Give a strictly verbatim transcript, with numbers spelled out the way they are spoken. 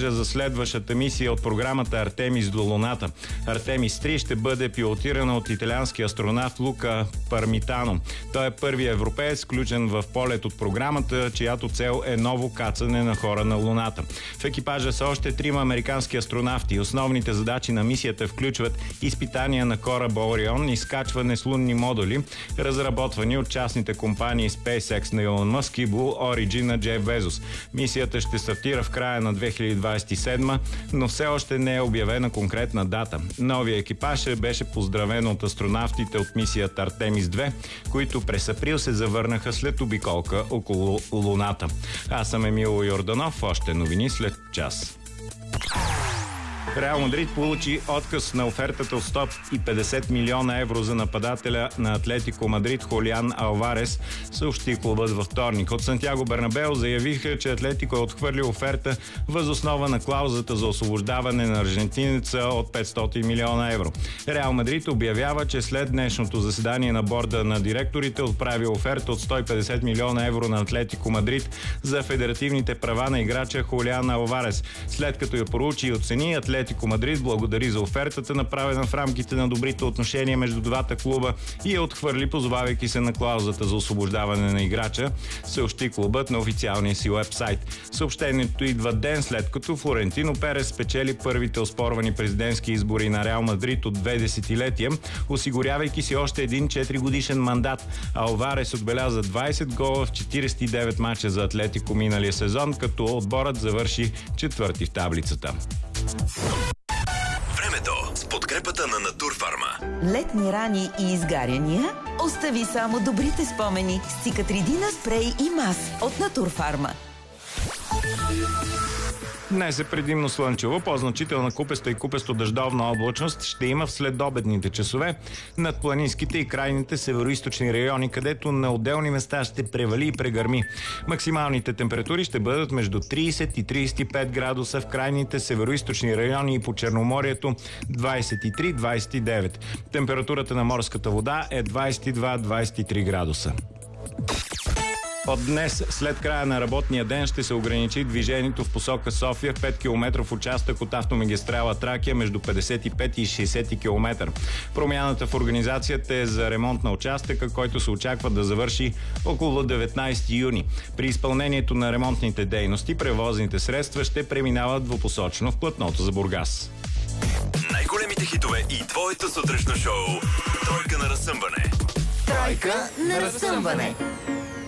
стартежа за следващата мисия от програмата Артемис до Луната. Артемис три ще бъде пилотирана от италиански астронавт Лука Пармитано. Той е първият европеец, включен в полет от програмата, чиято цел е ново кацане на хора на Луната. В екипажа са още трима американски астронавти. Основните задачи на мисията включват изпитания на кораба Орион, изкачване с лунни модули, разработвани от частните компании SpaceX на Илон Мъск и Blue Origin на Джеф Безос. Мисията ще стартира в края на две хиляди двадесет и седма, но все още не е обявена конкретна дата. Новия екипаж беше поздравен от астронавтите от мисията Артемис две, които през април се завърнаха след обиколка около Луната. Аз съм Емило Йорданов, още новини след час. Реал Мадрид получи отказ на офертата от сто и петдесет милиона евро за нападателя на Атлетико Мадрид Хулиан Алварес, съобщи клубът във вторник. От Сантьяго Бернабео заявиха, че Атлетико е отхвърлил оферта въз основа на клаузата за освобождаване на аржентинеца от петстотин милиона евро. Реал Мадрид обявява, че след днешното заседание на борда на директорите отправи оферта от сто и петдесет милиона евро на Атлетико Мадрид за федеративните права на играча Хулиан Алварес. След като я поручи и оцени, Атлетико Атлетико Мадрид благодари за офертата, направена в рамките на добрите отношения между двата клуба, и я отхвърли, позовавайки се на клаузата за освобождаване на играча, съобщи клубът на официалния си уебсайт. Съобщението идва ден след като Флорентино Перес спечели първите оспорвани президентски избори на Реал Мадрид от две десетилетия, осигурявайки си още един четиригодишен мандат. Алварес отбеляза двадесет гола в четиридесет и девет мача за Атлетико миналия сезон, като отборът завърши четвърти в таблицата. Времето с подкрепата на Натурфарма. Летни рани и изгаряния? Остави само добрите спомени с Циcatrидина спрей и мас от Натурфарма. Днес е предимно слънчево, по-значителна купеста и купесто-дъждовна облачност ще има в следобедните часове над планинските и крайните североизточни райони, където на отделни места ще превали и прегърми. Максималните температури ще бъдат между тридесет и тридесет и пет градуса в крайните североизточни райони и по Черноморието двадесет и три до двадесет и девет. Температурата на морската вода е двадесет и два до двадесет и три градуса. От днес, след края на работния ден, ще се ограничи движението в посока София в пет километров участък от автомагистрала Тракия между петдесет и пет и шейсет километра. Промяната в организацията е за ремонт на участъка, който се очаква да завърши около деветнадесети юни. При изпълнението на ремонтните дейности, превозните средства ще преминават двупосочно в платното за Бургас. Най-големите хитове и твоето сутрешно шоу. Тройка на разсъмване. Тройка на разсъмване.